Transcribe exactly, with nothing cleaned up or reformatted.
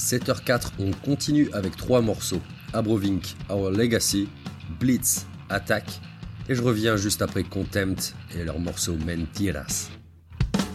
sept heures quatre, on continue avec trois morceaux. Abrovink, Our Legacy, Blitz, Attack. Et je reviens juste après Contempt et leur morceau Mentiras.